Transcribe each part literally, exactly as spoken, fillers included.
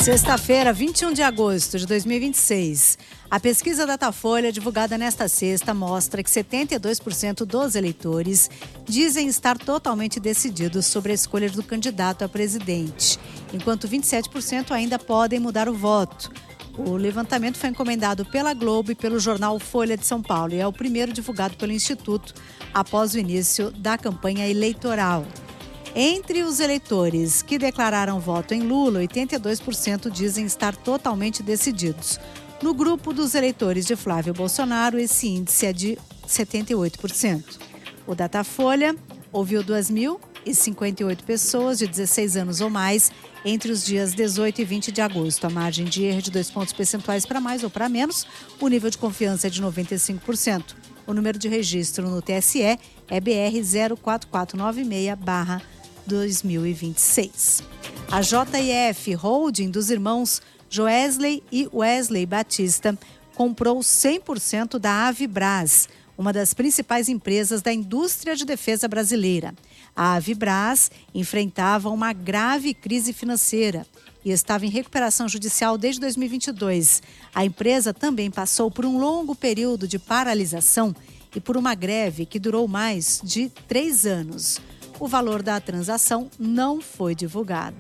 Sexta-feira, vinte e um de agosto de dois mil e vinte e seis. A pesquisa Datafolha, divulgada nesta sexta, mostra que setenta e dois por cento dos eleitores dizem estar totalmente decididos sobre a escolha do candidato a presidente, enquanto vinte e sete por cento ainda podem mudar o voto. O levantamento foi encomendado pela Globo e pelo jornal Folha de São Paulo e é o primeiro divulgado pelo Instituto após o início da campanha eleitoral. Entre os eleitores que declararam voto em Lula, oitenta e dois por cento dizem estar totalmente decididos. No grupo dos eleitores de Flávio Bolsonaro, esse índice é de setenta e oito por cento. O Datafolha ouviu duas mil e cinquenta e oito pessoas de dezesseis anos ou mais entre os dias dezoito e vinte de agosto. A margem de erro é de dois pontos percentuais para mais ou para menos. O nível de confiança é de noventa e cinco por cento. O número de registro no T S E é B R zero quatro quatro nove seis barra dois mil e vinte e seis. A J I F Holding dos irmãos Joesley e Wesley Batista comprou cem por cento da Avibraz, uma das principais empresas da indústria de defesa brasileira. A Avibraz enfrentava uma grave crise financeira e estava em recuperação judicial desde dois mil e vinte e dois. A empresa também passou por um longo período de paralisação e por uma greve que durou mais de três anos. O valor da transação não foi divulgado.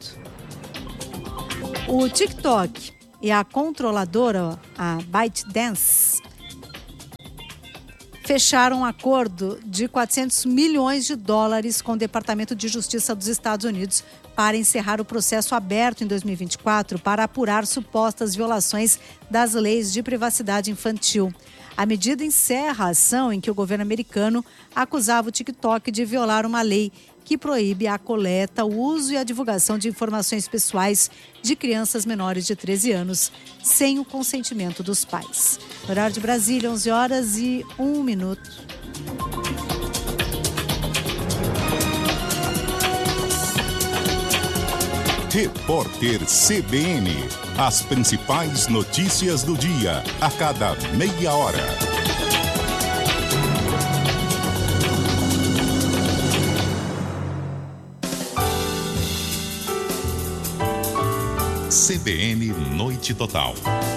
O TikTok e a controladora, a ByteDance, fecharam um acordo de quatrocentos milhões de dólares com o Departamento de Justiça dos Estados Unidos para encerrar o processo aberto em dois mil e vinte e quatro para apurar supostas violações das leis de privacidade infantil. A medida encerra a ação em que o governo americano acusava o TikTok de violar uma lei que proíbe a coleta, o uso e a divulgação de informações pessoais de crianças menores de treze anos, sem o consentimento dos pais. Horário de Brasília, onze horas e um minuto. Repórter C B N. As principais notícias do dia, a cada meia hora. C B N Noite Total.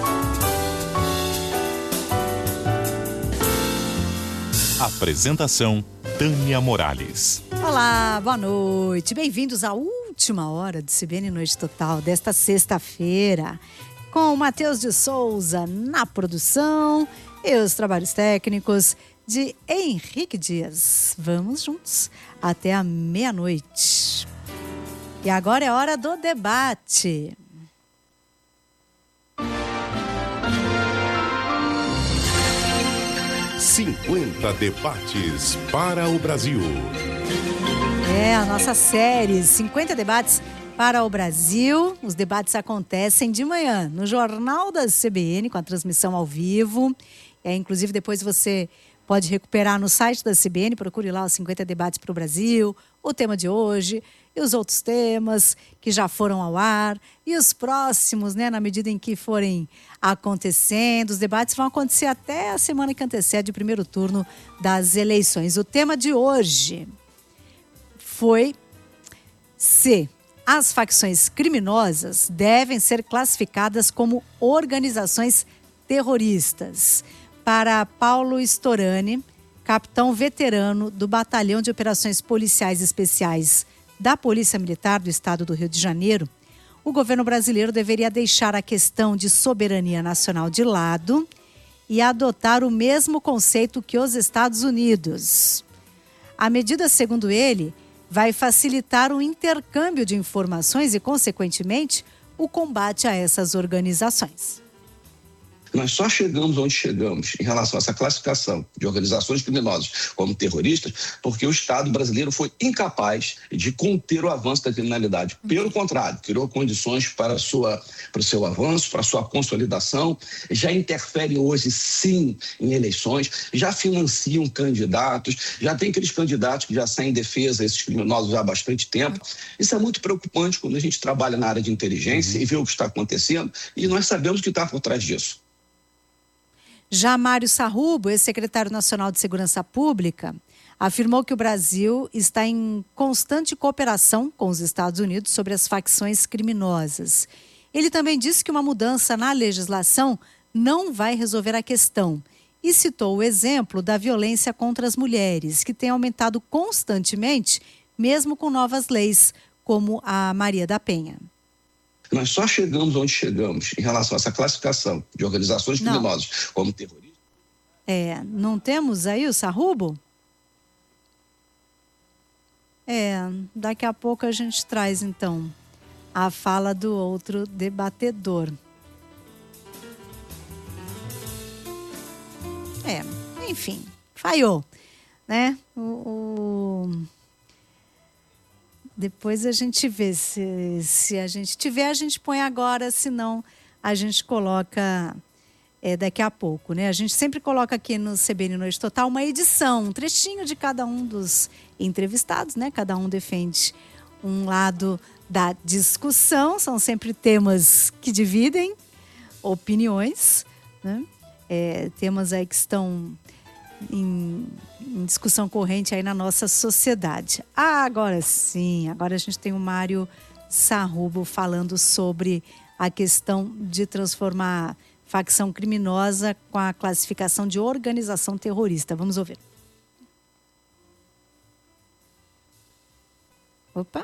Apresentação Tânia Morales. Olá, boa noite. Bem-vindos à última hora do C B N Noite Total desta sexta-feira, com o Matheus de Souza na produção e os trabalhos técnicos de Henrique Dias. Vamos juntos até a meia-noite. E agora é hora do debate. cinquenta debates para o Brasil. É, a nossa série cinquenta debates para o Brasil. Os debates acontecem de manhã no Jornal da C B N, com a transmissão ao vivo. É, inclusive, depois você pode recuperar no site da C B N, procure lá os cinquenta debates para o Brasil, o tema de hoje e os outros temas que já foram ao ar e os próximos, né, na medida em que forem acontecendo. Os debates vão acontecer até a semana que antecede o primeiro turno das eleições. O tema de hoje foi se as facções criminosas devem ser classificadas como organizações terroristas. Para Paulo Storani, capitão veterano do Batalhão de Operações Policiais Especiais da Polícia Militar do Estado do Rio de Janeiro, o governo brasileiro deveria deixar a questão de soberania nacional de lado e adotar o mesmo conceito que os Estados Unidos. A medida, segundo ele, vai facilitar o intercâmbio de informações e, consequentemente, o combate a essas organizações. Nós só chegamos onde chegamos em relação a essa classificação de organizações criminosas como terroristas porque o Estado brasileiro foi incapaz de conter o avanço da criminalidade. Pelo contrário, criou condições para, a sua, para o seu avanço, para a sua consolidação, já interfere hoje, sim, em eleições, já financiam candidatos, já tem aqueles candidatos que já saem em defesa esses criminosos há bastante tempo. Isso é muito preocupante quando a gente trabalha na área de inteligência uhum. e vê o que está acontecendo, e nós sabemos o que está por trás disso. Já Mário Sarrubo, ex-secretário nacional de Segurança Pública, afirmou que o Brasil está em constante cooperação com os Estados Unidos sobre as facções criminosas. Ele também disse que uma mudança na legislação não vai resolver a questão e citou o exemplo da violência contra as mulheres, que tem aumentado constantemente, mesmo com novas leis, como a Maria da Penha. Nós só chegamos onde chegamos em relação a essa classificação de organizações criminosas não. como terroristas. É, não temos aí o Sarrubo? É, daqui a pouco a gente traz, então, a fala do outro debatedor. É, enfim, falhou, né? O, o... Depois a gente vê, se, se a gente tiver, a gente põe agora, senão a gente coloca é, daqui a pouco, né? A gente sempre coloca aqui no C B N Noite Total uma edição, um trechinho de cada um dos entrevistados, né? Cada um defende um lado da discussão, são sempre temas que dividem opiniões, né? É, temas aí que estão em, em discussão corrente aí na nossa sociedade. Ah, agora sim, agora a gente tem o Mário Sarrubo falando sobre a questão de transformar facção criminosa com a classificação de organização terrorista. Vamos ouvir. Opa.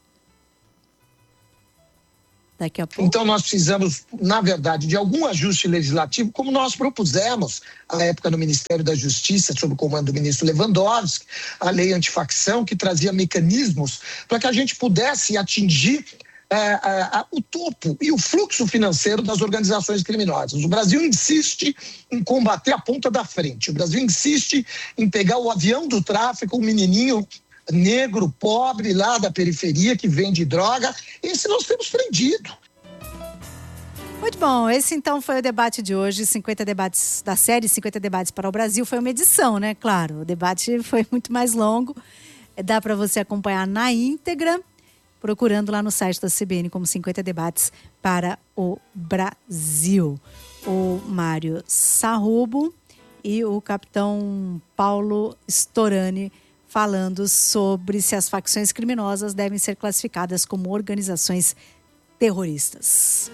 Daqui a pouco. Então nós precisamos, na verdade, de algum ajuste legislativo, como nós propusemos à época no Ministério da Justiça, sob o comando do ministro Lewandowski, a lei antifacção, que trazia mecanismos para que a gente pudesse atingir é, é, o topo e o fluxo financeiro das organizações criminosas. O Brasil insiste em combater a ponta da frente. O Brasil insiste em pegar o avião do tráfico, o menininho negro, pobre, lá da periferia, que vende droga. Esse nós temos prendido. Muito bom, esse então foi o debate de hoje, cinquenta debates da série cinquenta debates para o Brasil. Foi uma edição, né? Claro, o debate foi muito mais longo. Dá para você acompanhar na íntegra, procurando lá no site da C B N como cinquenta debates para o Brasil. O Mário Sarrubo e o capitão Paulo Storani falando sobre se as facções criminosas devem ser classificadas como organizações terroristas.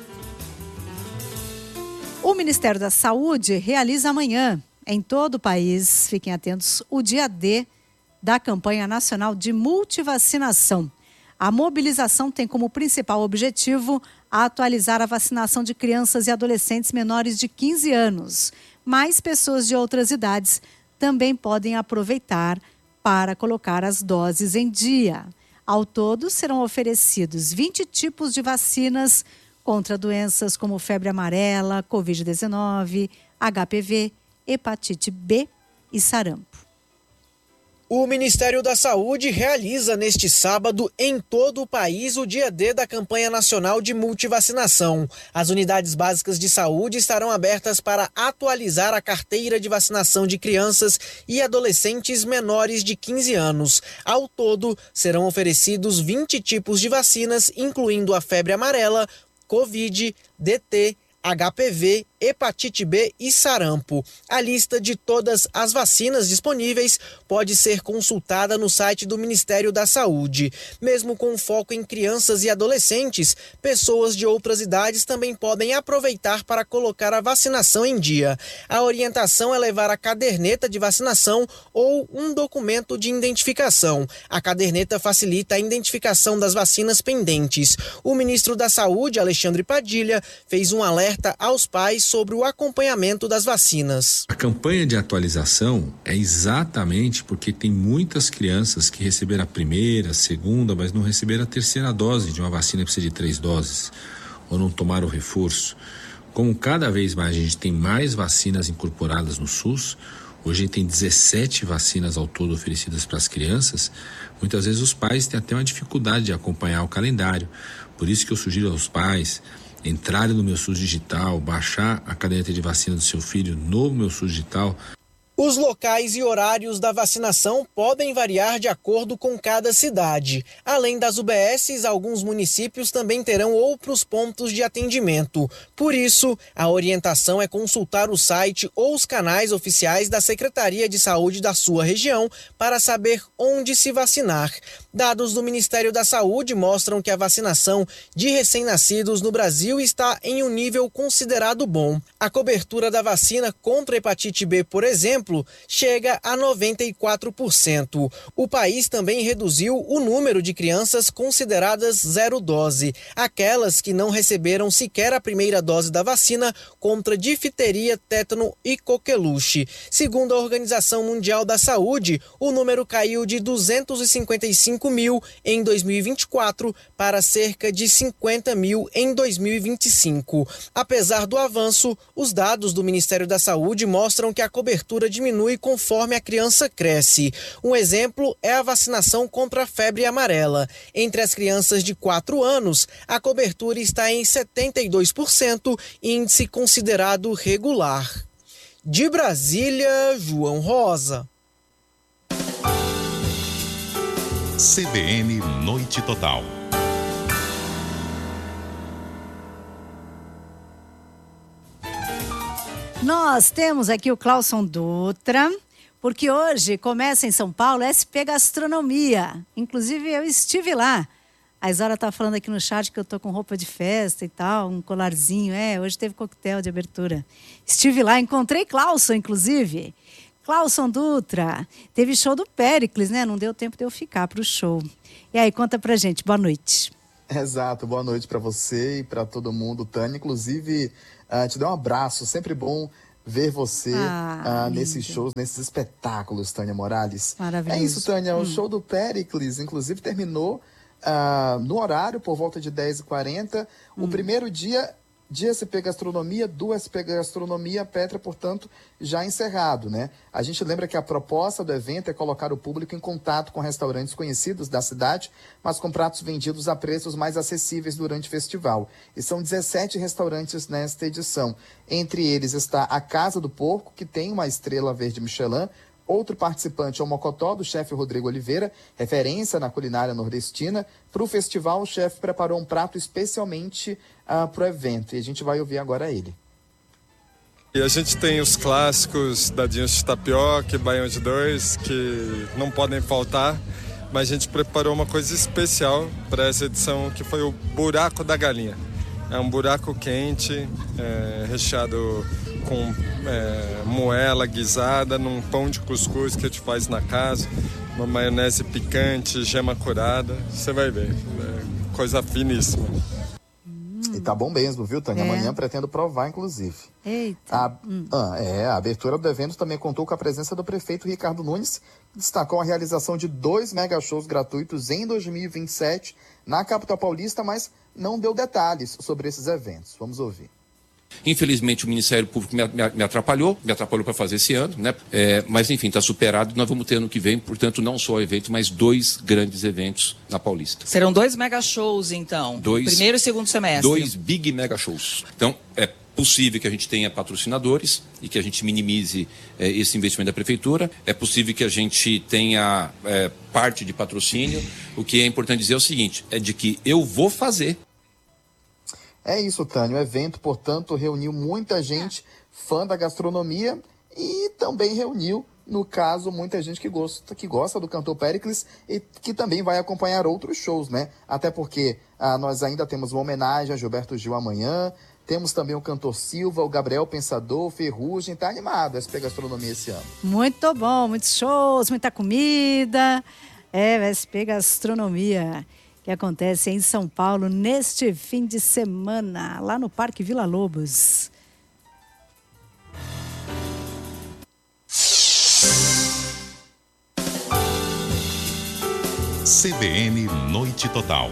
O Ministério da Saúde realiza amanhã, em todo o país, fiquem atentos, o dia D da campanha nacional de multivacinação. A mobilização tem como principal objetivo atualizar a vacinação de crianças e adolescentes menores de quinze anos. Mas pessoas de outras idades também podem aproveitar para colocar as doses em dia. Ao todo, serão oferecidos vinte tipos de vacinas contra doenças como febre amarela, covid dezenove, H P V, hepatite B e sarampo. O Ministério da Saúde realiza neste sábado em todo o país o dia D da campanha nacional de multivacinação. As unidades básicas de saúde estarão abertas para atualizar a carteira de vacinação de crianças e adolescentes menores de quinze anos. Ao todo, serão oferecidos vinte tipos de vacinas, incluindo a febre amarela, Covid, D T, H P V, hepatite B e sarampo. A lista de todas as vacinas disponíveis pode ser consultada no site do Ministério da Saúde. Mesmo com foco em crianças e adolescentes, pessoas de outras idades também podem aproveitar para colocar a vacinação em dia. A orientação é levar a caderneta de vacinação ou um documento de identificação. A caderneta facilita a identificação das vacinas pendentes. O ministro da Saúde, Alexandre Padilha, fez um alerta aos pais sobre o acompanhamento das vacinas. A campanha de atualização é exatamente porque tem muitas crianças que receberam a primeira, a segunda, mas não receberam a terceira dose de uma vacina que precisa de três doses, ou não tomaram o reforço. Como cada vez mais a gente tem mais vacinas incorporadas no SUS, hoje a gente tem dezessete vacinas ao todo oferecidas para as crianças, muitas vezes os pais têm até uma dificuldade de acompanhar o calendário. Por isso que eu sugiro aos pais entrarem no Meu SUS Digital, baixar a caderneta de vacina do seu filho no Meu SUS Digital. Os locais e horários da vacinação podem variar de acordo com cada cidade. Além das U B Ss, alguns municípios também terão outros pontos de atendimento. Por isso, a orientação é consultar o site ou os canais oficiais da Secretaria de Saúde da sua região para saber onde se vacinar. Dados do Ministério da Saúde mostram que a vacinação de recém-nascidos no Brasil está em um nível considerado bom. A cobertura da vacina contra a hepatite B, por exemplo, chega a noventa e quatro por cento. O país também reduziu o número de crianças consideradas zero dose, aquelas que não receberam sequer a primeira dose da vacina contra difteria, tétano e coqueluche. Segundo a Organização Mundial da Saúde, o número caiu de duzentos e cinquenta e cinco mil em dois mil e vinte e quatro para cerca de cinquenta mil em dois mil e vinte e cinco. Apesar do avanço, os dados do Ministério da Saúde mostram que a cobertura diminui conforme a criança cresce. Um exemplo é a vacinação contra a febre amarela. Entre as crianças de quatro anos, a cobertura está em setenta e dois por cento, índice considerado regular. De Brasília, João Rosa. C B N Noite Total. Nós temos aqui o Clauson Dutra, porque hoje começa em São Paulo S P Gastronomia. Inclusive eu estive lá. A Isara tá falando aqui no chat que eu tô com roupa de festa e tal, um colarzinho. É, hoje teve coquetel de abertura. Estive lá, encontrei Clauson, inclusive. Clauson Dutra, teve show do Péricles, né? Não deu tempo de eu ficar pro show. E aí, conta pra gente. Boa noite. Exato, boa noite para você e para todo mundo, Tânia. Inclusive, uh, te dou um abraço, sempre bom ver você ah, uh, nesses shows, nesses espetáculos, Tânia Morales. Maravilhoso. É isso, Tânia, hum. o show do Péricles, inclusive, terminou uh, no horário, por volta de dez e quarenta. Hum. O primeiro dia de S P Gastronomia, do S P Gastronomia Petra, portanto, já encerrado, né? A gente lembra que a proposta do evento é colocar o público em contato com restaurantes conhecidos da cidade, mas com pratos vendidos a preços mais acessíveis durante o festival. E são dezessete restaurantes nesta edição. Entre eles está a Casa do Porco, que tem uma estrela verde Michelin. Outro participante é o Mocotó, do chefe Rodrigo Oliveira, referência na culinária nordestina. Para o festival, o chefe preparou um prato especialmente uh, para o evento. E a gente vai ouvir agora ele. E a gente tem os clássicos, dadinhos de tapioca e baião de dois, que não podem faltar. Mas a gente preparou uma coisa especial para essa edição, que foi o buraco da galinha. É um buraco quente, é, recheado com é, moela guisada num pão de cuscuz que a gente faz na casa, uma maionese picante, gema curada, você vai ver, é coisa finíssima. Hum. E tá bom mesmo, viu, Tânia? É. Amanhã pretendo provar, inclusive. Eita. A, hum. ah, é, a abertura do evento também contou com a presença do prefeito Ricardo Nunes, que destacou a realização de dois mega shows gratuitos em dois mil e vinte e sete na capital paulista, mas não deu detalhes sobre esses eventos. Vamos ouvir. Infelizmente o Ministério Público me, me, me atrapalhou, me atrapalhou para fazer esse ano, né? É, mas enfim, está superado e nós vamos ter ano que vem, portanto, não só eventos, mas dois grandes eventos na Paulista. Serão dois mega shows, então? Dois, primeiro e segundo semestre? Dois big mega shows. Então, é possível que a gente tenha patrocinadores e que a gente minimize é, esse investimento da Prefeitura. É possível que a gente tenha é, parte de patrocínio. O que é importante dizer é o seguinte, é de que eu vou fazer. É isso, Tânia. O evento, portanto, reuniu muita gente fã da gastronomia e também reuniu, no caso, muita gente que gosta, que gosta do cantor Péricles e que também vai acompanhar outros shows, né? Até porque ah, nós ainda temos uma homenagem a Gilberto Gil amanhã, temos também o cantor Silva, o Gabriel Pensador, o Ferrugem. Tá animado a S P Gastronomia esse ano. Muito bom, muitos shows, muita comida. É, S P Gastronomia, que acontece em São Paulo neste fim de semana, lá no Parque Vila Lobos. C B N Noite Total.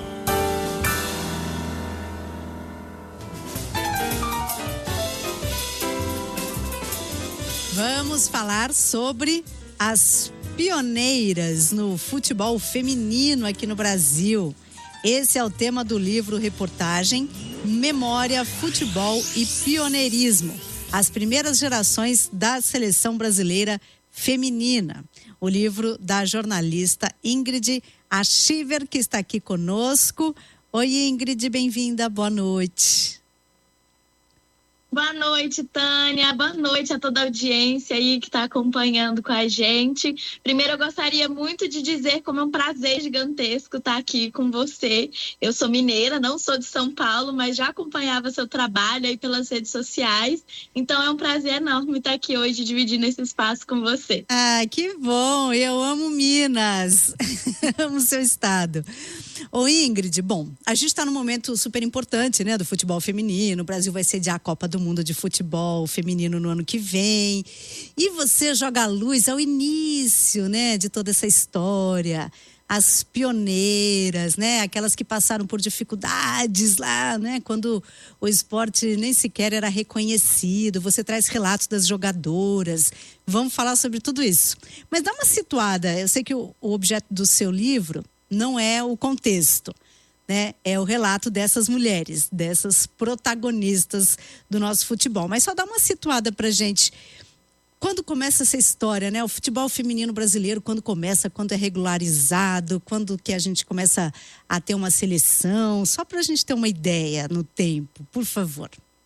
Vamos falar sobre as pioneiras no futebol feminino aqui no Brasil. Esse é o tema do livro reportagem Memória, Futebol e Pioneirismo, As primeiras gerações da seleção brasileira feminina. O livro da jornalista Ingrid Achiver, que está aqui conosco. Oi, Ingrid, bem-vinda, boa noite. Boa noite, Tânia. Boa noite a toda a audiência aí que está acompanhando com a gente. Primeiro, eu gostaria muito de dizer como é um prazer gigantesco estar aqui com você. Eu sou mineira, não sou de São Paulo, mas já acompanhava seu trabalho aí pelas redes sociais. Então, é um prazer enorme estar aqui hoje dividindo esse espaço com você. Ah, que bom! Eu amo Minas. Amo seu estado. Ô Ingrid, bom, a gente está num momento super importante, né, do futebol feminino. O Brasil vai sediar a Copa do Mundo de Futebol Feminino no ano que vem. E você joga a luz ao início, né, de toda essa história. As pioneiras, né, aquelas que passaram por dificuldades lá, né, quando o esporte nem sequer era reconhecido. Você traz relatos das jogadoras. Vamos falar sobre tudo isso. Mas dá uma situada. Eu sei que o, o objeto do seu livro não é o contexto, né? É o relato dessas mulheres, dessas protagonistas do nosso futebol. Mas só dá uma situada pra gente. Quando começa essa história, né? O futebol feminino brasileiro, quando começa, quando é regularizado, quando que a gente começa a ter uma seleção, só pra gente ter uma ideia no tempo, por favor.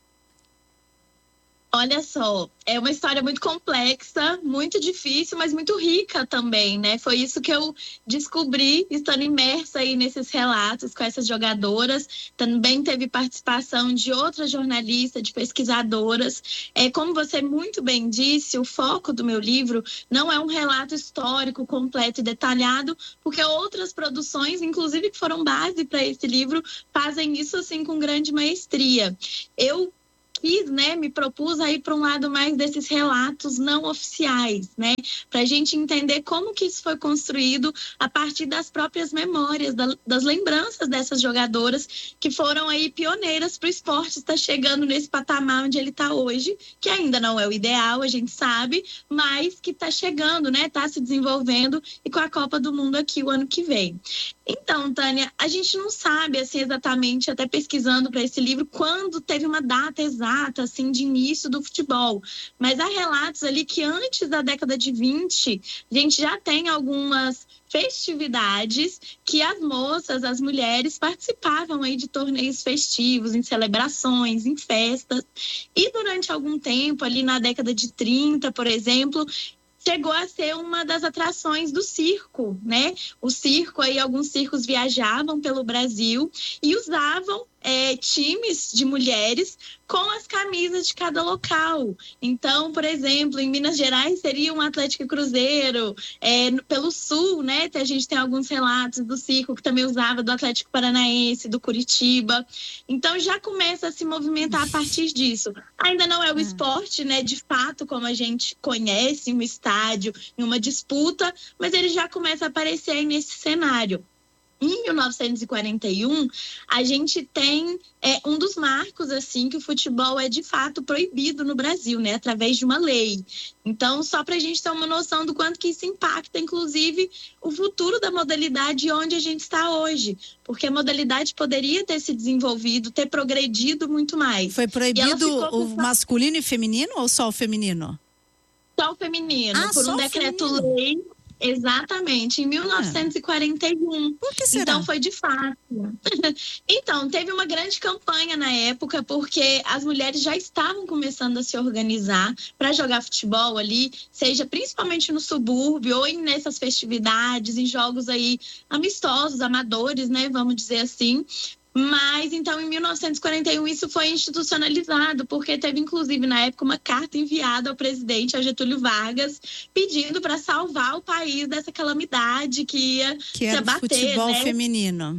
Olha só, é uma história muito complexa, muito difícil, mas muito rica também, né? Foi isso que eu descobri estando imersa aí nesses relatos com essas jogadoras. Também teve participação de outras jornalistas, de pesquisadoras. É, como você muito bem disse, o foco do meu livro não é um relato histórico completo e detalhado, porque outras produções, inclusive que foram base para esse livro, fazem isso assim com grande maestria. Eu quis, né, me propus a ir para um lado mais desses relatos não oficiais, né, para a gente entender como que isso foi construído a partir das próprias memórias, da, das lembranças dessas jogadoras que foram aí pioneiras para o esporte estar chegando nesse patamar onde ele está hoje, que ainda não é o ideal, a gente sabe, mas que está chegando, né, está se desenvolvendo e com a Copa do Mundo aqui o ano que vem. Então, Tânia, a gente não sabe assim exatamente, até pesquisando para esse livro, quando teve uma data exata assim de início do futebol, mas há relatos ali que antes da década de vinte, a gente já tem algumas festividades que as moças, as mulheres participavam aí de torneios festivos, em celebrações, em festas, e durante algum tempo, ali na década de trinta, por exemplo, chegou a ser uma das atrações do circo, né? O circo, aí alguns circos viajavam pelo Brasil e usavam é, times de mulheres com as camisas de cada local. Então, por exemplo, em Minas Gerais seria um Atlético e Cruzeiro, é, pelo Sul, né? A gente tem alguns relatos do circo que também usava do Atlético Paranaense, do Curitiba. Então, já começa a se movimentar a partir disso. Ainda não é o esporte, né? De fato, como a gente conhece, em um estádio, em uma disputa, mas ele já começa a aparecer aí nesse cenário. Em mil novecentos e quarenta e um, a gente tem é, um dos marcos, assim, que o futebol é de fato proibido no Brasil, né? Através de uma lei. Então, só para a gente ter uma noção do quanto que isso impacta, inclusive, o futuro da modalidade e onde a gente está hoje. Porque a modalidade poderia ter se desenvolvido, ter progredido muito mais. Foi proibido o masculino e feminino ou só o feminino? Só o feminino, ah, por um decreto-lei. Exatamente, em mil novecentos e quarenta e um. Por que será? Então foi de fato. Então, teve uma grande campanha na época, porque as mulheres já estavam começando a se organizar para jogar futebol ali, seja principalmente no subúrbio ou em nessas festividades, em jogos aí amistosos, amadores, né? Vamos dizer assim. Mas, então, em mil novecentos e quarenta e um, isso foi institucionalizado, porque teve, inclusive, na época, uma carta enviada ao presidente, ao Getúlio Vargas, pedindo para salvar o país dessa calamidade que ia que era se abater, o futebol né? feminino.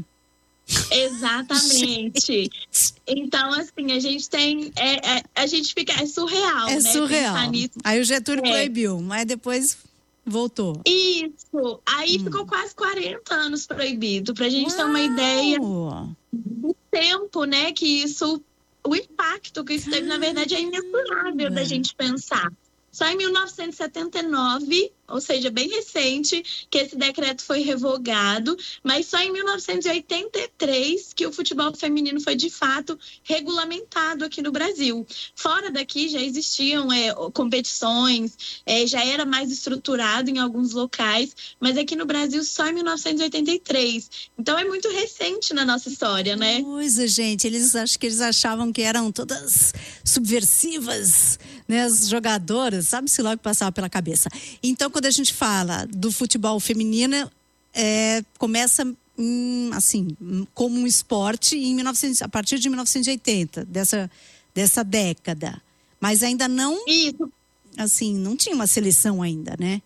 Exatamente. Então, assim, a gente tem... É, é, a gente fica... É surreal, é né? surreal. Nisso. Aí o Getúlio é. proibiu, mas depois... voltou. Isso. Aí hum. ficou quase quarenta anos proibido. Pra gente Uau. ter uma ideia do tempo, né? Que isso, o impacto que isso teve, na verdade, é imensurável da gente pensar. Só em mil novecentos e setenta e nove, ou seja, bem recente, que esse decreto foi revogado, mas só em mil novecentos e oitenta e três que o futebol feminino foi, de fato, regulamentado aqui no Brasil. Fora daqui já existiam é, competições, é, já era mais estruturado em alguns locais, mas aqui no Brasil só em mil novecentos e oitenta e três. Então é muito recente na nossa história, né? Coisa, gente, eles acho que eles achavam que eram todas subversivas, né? As jogadoras, sabe-se lá o que passava pela cabeça. Então, quando a gente fala do futebol feminino, é, começa hum, assim, como um esporte em mil e novecentos, a partir de mil novecentos e oitenta, dessa, dessa década. Mas ainda não, Isso. assim, não tinha uma seleção ainda, né?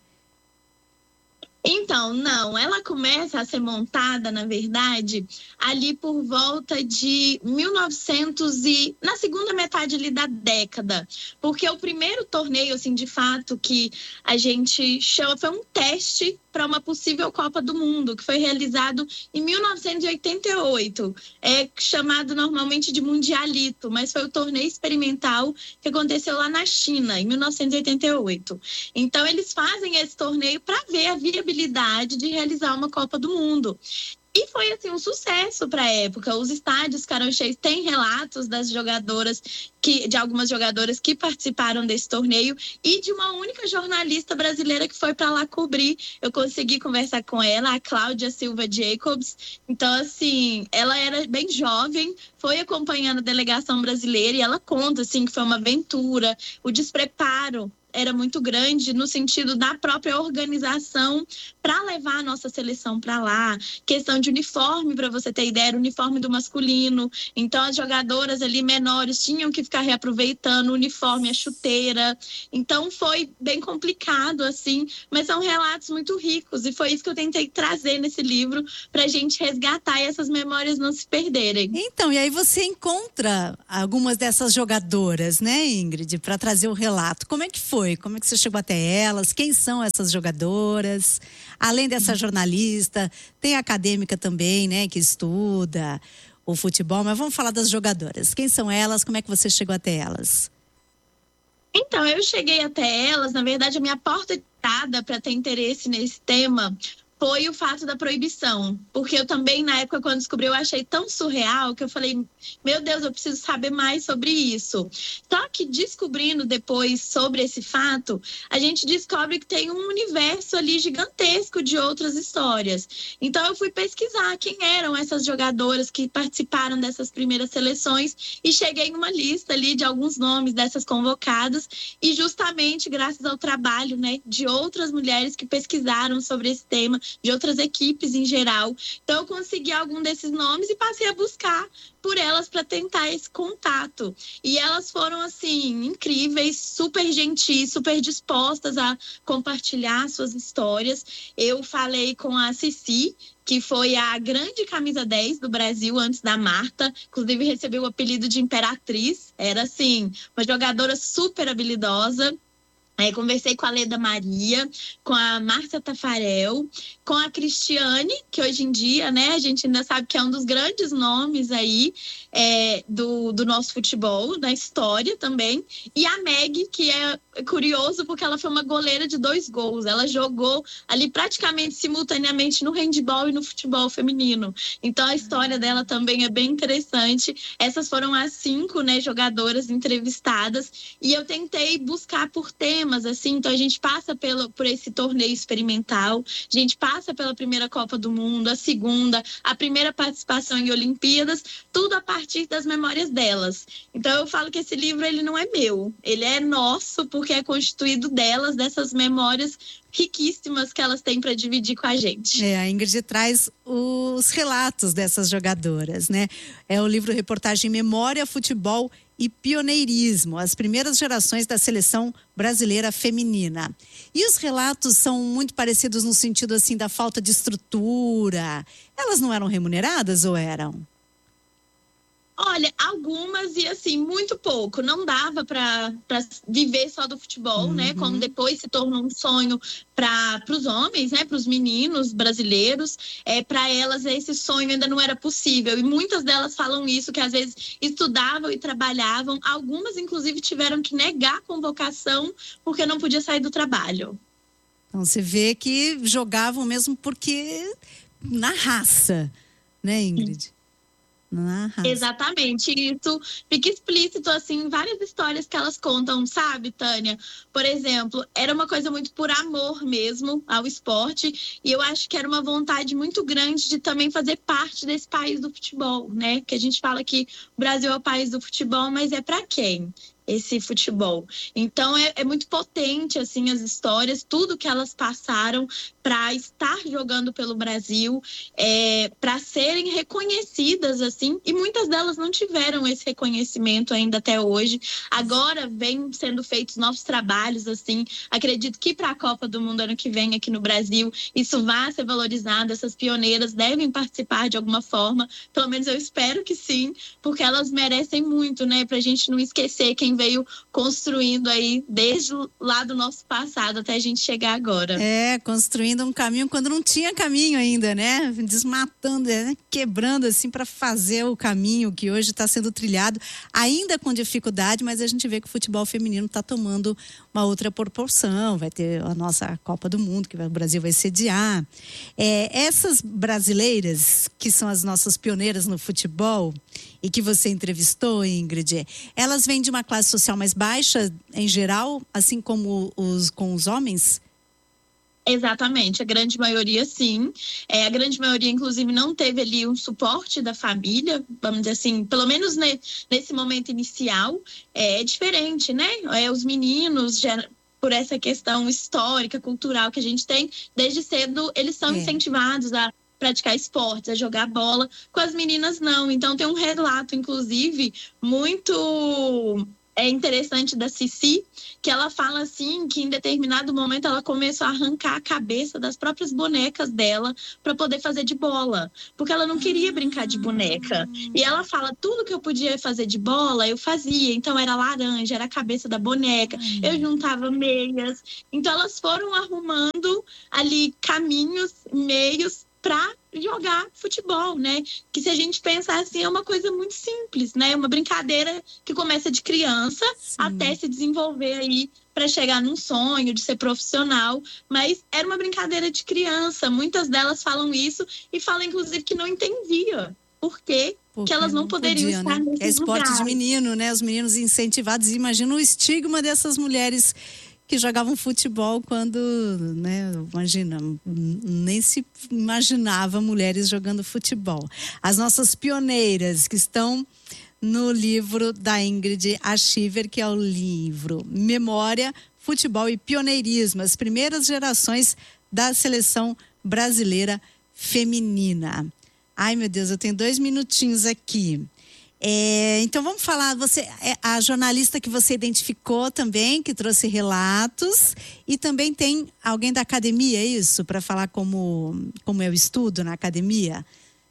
Então, não, ela começa a ser montada, na verdade, ali por volta de mil e novecentos e na segunda metade ali da década, porque o primeiro torneio, assim, de fato, que a gente chama, foi um teste para uma possível Copa do Mundo, que foi realizado em mil novecentos e oitenta e oito, é chamado normalmente de Mundialito, mas foi o torneio experimental que aconteceu lá na China, em mil novecentos e oitenta e oito. Então, eles fazem esse torneio para ver a viabilidade de realizar uma Copa do Mundo. E foi, assim, um sucesso para a época. Os estádios ficaram cheios. Tem relatos das jogadoras, que, de algumas jogadoras que participaram desse torneio e de uma única jornalista brasileira que foi para lá cobrir. Eu consegui conversar com ela, a Cláudia Silva Jacobs. Então, assim, ela era bem jovem, foi acompanhando a delegação brasileira e ela conta, assim, que foi uma aventura, o despreparo era muito grande no sentido da própria organização para levar a nossa seleção para lá. Questão de uniforme, para você ter ideia, era o uniforme do masculino. Então, as jogadoras ali menores tinham que ficar reaproveitando o uniforme, a chuteira. Então, foi bem complicado, assim, mas são relatos muito ricos. E foi isso que eu tentei trazer nesse livro para a gente resgatar e essas memórias não se perderem. Então, e aí você encontra algumas dessas jogadoras, né, Ingrid, para trazer o relato. Como é que foi? Como é que você chegou até elas? Quem são essas jogadoras? Além dessa jornalista, tem a acadêmica também, né, que estuda o futebol, mas vamos falar das jogadoras. Quem são elas? Como é que você chegou até elas? Então, eu cheguei até elas, na verdade, a minha porta de entrada para ter interesse nesse tema foi o fato da proibição, porque eu também, na época, quando descobri, eu achei tão surreal que eu falei, meu Deus, eu preciso saber mais sobre isso. Só que descobrindo depois sobre esse fato, a gente descobre que tem um universo ali gigantesco de outras histórias. Então, eu fui pesquisar quem eram essas jogadoras que participaram dessas primeiras seleções e cheguei em uma lista ali de alguns nomes dessas convocadas e justamente graças ao trabalho, né, de outras mulheres que pesquisaram sobre esse tema, de outras equipes em geral. Então, eu consegui algum desses nomes e passei a buscar por elas para tentar esse contato. E elas foram, assim, incríveis, super gentis, super dispostas a compartilhar suas histórias. Eu falei com a Cici, que foi a grande camisa dez do Brasil antes da Marta, inclusive recebeu o apelido de Imperatriz. Era, assim, uma jogadora super habilidosa. É, conversei com a Leda Maria, com a Márcia Tafarel, com a Cristiane, que hoje em dia, né, a gente ainda sabe que é um dos grandes nomes aí é, do, do nosso futebol, da história também, e a Meg, que é curioso porque ela foi uma goleira de dois gols, ela jogou ali praticamente simultaneamente no handball e no futebol feminino, então a história dela também é bem interessante. Essas foram as cinco, né, jogadoras entrevistadas, e eu tentei buscar por temas, assim, então a gente passa pelo, por esse torneio experimental, a gente passa pela primeira Copa do Mundo, a segunda, a primeira participação em Olimpíadas, tudo a partir das memórias delas. Então eu falo que esse livro, ele não é meu, ele é nosso, porque é constituído delas, dessas memórias riquíssimas que elas têm para dividir com a gente. É, a Ingrid traz os relatos dessas jogadoras, né? É o livro Reportagem Memória, Futebol e Pioneirismo, as primeiras gerações da seleção brasileira feminina. E os relatos são muito parecidos no sentido, assim, da falta de estrutura. Elas não eram remuneradas ou eram? Olha, algumas e assim, muito pouco. Não dava para viver só do futebol, uhum. né? Como depois se tornou um sonho para os homens, né? Para os meninos brasileiros. É, para elas, esse sonho ainda não era possível. E muitas delas falam isso, que às vezes estudavam e trabalhavam. Algumas, inclusive, tiveram que negar a convocação porque não podia sair do trabalho. Então você vê que jogavam mesmo porque na raça, né, Ingrid? Na raça. Exatamente, isso fica explícito assim em várias histórias que elas contam, sabe, Tânia? Por exemplo, era uma coisa muito por amor mesmo ao esporte, e eu acho que era uma vontade muito grande de também fazer parte desse país do futebol, né? Que a gente fala que o Brasil é o país do futebol, mas é para quem? Esse futebol. Então é, é muito potente assim as histórias, tudo que elas passaram para estar jogando pelo Brasil, é, para serem reconhecidas assim, e muitas delas não tiveram esse reconhecimento ainda até hoje. Agora vem sendo feitos novos trabalhos assim. Acredito que para a Copa do Mundo ano que vem aqui no Brasil isso vai ser valorizado. Essas pioneiras devem participar de alguma forma, pelo menos eu espero que sim, porque elas merecem muito, né? Para a gente não esquecer quem veio construindo aí desde lá do nosso passado até a gente chegar agora. É, construindo um caminho quando não tinha caminho ainda, né? Desmatando, né? Quebrando assim para fazer o caminho que hoje está sendo trilhado, ainda com dificuldade, mas a gente vê que o futebol feminino está tomando uma outra proporção. Vai ter a nossa Copa do Mundo, que o Brasil vai sediar. É, essas brasileiras, que são as nossas pioneiras no futebol, e que você entrevistou, Ingrid, elas vêm de uma classe social mais baixa, em geral, assim como os, com os homens? Exatamente, a grande maioria sim. É, a grande maioria, inclusive, não teve ali um suporte da família, vamos dizer assim, pelo menos ne, nesse momento inicial. É, é diferente, né? É, os meninos, já, por essa questão histórica, cultural que a gente tem, desde cedo eles são é. incentivados a praticar esportes, a jogar bola. Com as meninas não. Então tem um relato, inclusive, muito é interessante da Cici, que ela fala assim que em determinado momento ela começou a arrancar a cabeça das próprias bonecas dela para poder fazer de bola, porque ela não queria brincar de boneca. E ela fala, tudo que eu podia fazer de bola eu fazia. Então era laranja, era a cabeça da boneca, eu juntava meias. Então elas foram arrumando ali caminhos, meios para jogar futebol, né? Que se a gente pensar assim, é uma coisa muito simples, né? Uma brincadeira que começa de criança Sim. até se desenvolver aí para chegar num sonho de ser profissional, mas era uma brincadeira de criança. Muitas delas falam isso e falam, inclusive, que não entendia por quê que elas não, não poderiam podia, estar né? nesses É esporte lugares. de menino, né? Os meninos incentivados. Imagina o estigma dessas mulheres que jogavam futebol quando, né, imagina, nem se imaginava mulheres jogando futebol. As nossas pioneiras que estão no livro da Ingrid Achiver, que é o livro Memória, Futebol e Pioneirismo, as primeiras gerações da seleção brasileira feminina. Ai, meu Deus, eu tenho dois minutinhos aqui. É, então vamos falar, você é a jornalista que você identificou também, que trouxe relatos, e também tem alguém da academia, é isso? Para falar como, como eu estudo na academia?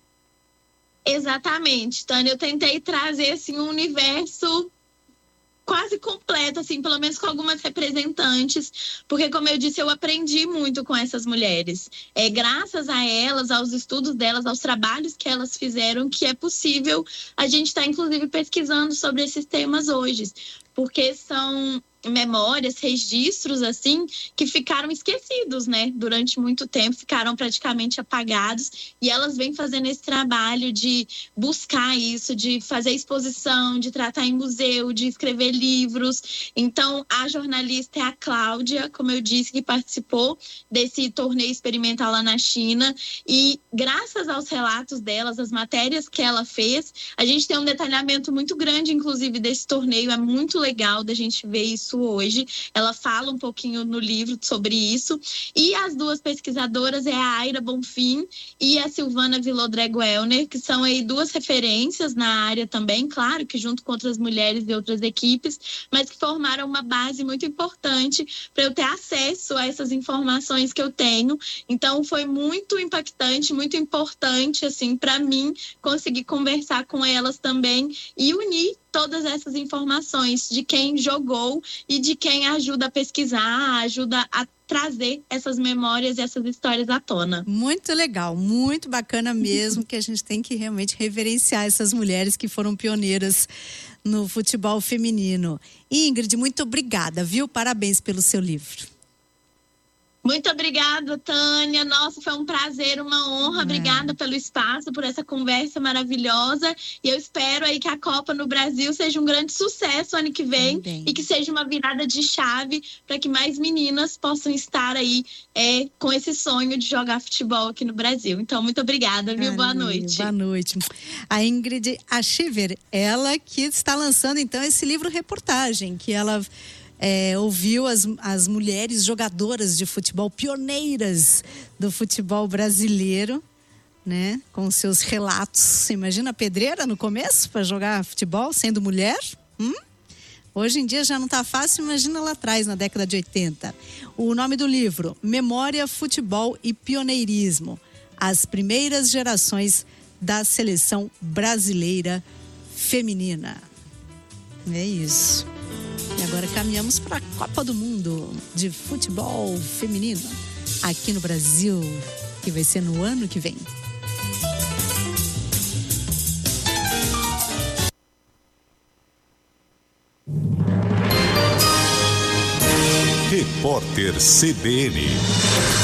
Exatamente, Tânia. Eu tentei trazer assim, um universo quase completo, assim, pelo menos com algumas representantes, porque, como eu disse, eu aprendi muito com essas mulheres. É graças a elas, aos estudos delas, aos trabalhos que elas fizeram, que é possível a gente estar, inclusive, pesquisando sobre esses temas hoje, porque são memórias, registros, assim, que ficaram esquecidos, né? Durante muito tempo, ficaram praticamente apagados, e elas vêm fazendo esse trabalho de buscar isso, de fazer exposição, de tratar em museu, de escrever livros. Então, a jornalista é a Cláudia, como eu disse, que participou desse torneio experimental lá na China, e graças aos relatos delas, as matérias que ela fez, a gente tem um detalhamento muito grande, inclusive, desse torneio. É muito legal da gente ver isso hoje. Ela fala um pouquinho no livro sobre isso. E as duas pesquisadoras é a Aira Bonfim e a Silvana Villodrego-Elner, que são aí duas referências na área também, claro que junto com outras mulheres e outras equipes, mas que formaram uma base muito importante para eu ter acesso a essas informações que eu tenho. Então foi muito impactante, muito importante assim para mim conseguir conversar com elas também e unir todas essas informações de quem jogou e de quem ajuda a pesquisar, ajuda a trazer essas memórias e essas histórias à tona. Muito legal, muito bacana mesmo, que a gente tem que realmente reverenciar essas mulheres que foram pioneiras no futebol feminino. Ingrid, muito obrigada, viu? Parabéns pelo seu livro. Muito obrigada, Tânia. Nossa, foi um prazer, uma honra. Obrigada pelo espaço, por essa conversa maravilhosa. E eu espero aí que a Copa no Brasil seja um grande sucesso ano que vem Bem. e que seja uma virada de chave para que mais meninas possam estar aí é, com esse sonho de jogar futebol aqui no Brasil. Então, muito obrigada, viu? Boa noite. Boa noite. A Ingrid Achiver, ela que está lançando então esse livro-reportagem, que ela é, ouviu as, as mulheres jogadoras de futebol, pioneiras do futebol brasileiro, né? Com seus relatos. Imagina a pedreira no começo para jogar futebol sendo mulher? Hum? Hoje em dia já não está fácil, imagina lá atrás, na década de oitenta. O nome do livro, Memória, Futebol e Pioneirismo. As primeiras gerações da seleção brasileira feminina. É isso. E agora caminhamos para a Copa do Mundo de futebol feminino aqui no Brasil, que vai ser no ano que vem. Repórter C B N.